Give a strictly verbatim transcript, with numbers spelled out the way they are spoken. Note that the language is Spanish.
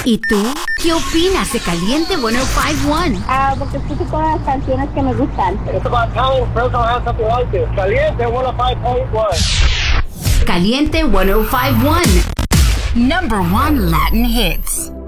¿Y tú? ¿Qué opinas de Caliente ciento cincuenta y uno? Ah, porque escucho todas las canciones que me gustan. It's about time Fresno has something like this. Caliente ciento cincuenta y uno. Caliente ciento cincuenta y uno. Number one Latin hits.